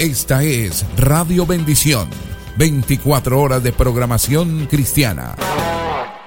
Esta es Radio Bendición, 24 horas de programación cristiana.